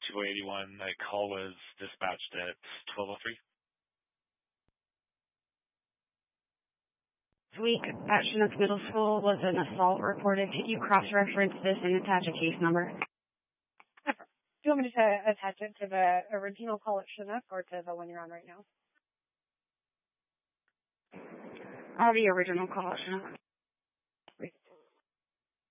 2081. A call was dispatched at 12:03. Week at Chinook Middle School was an assault reported. Could you cross-reference this and attach a case number? Do you want me to attach it to the original call at Chinook or to the one you're on right now? The original call at Chinook.